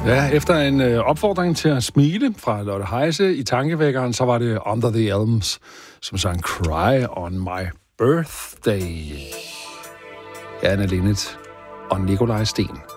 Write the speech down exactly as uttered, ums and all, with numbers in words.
Ja, efter en øh, opfordring til at smile fra Lotte Heise i tankevækkeren, så var det Under the Elms, som sang Cry on My Birthday. Anne Linnet og Nikolaj Sten.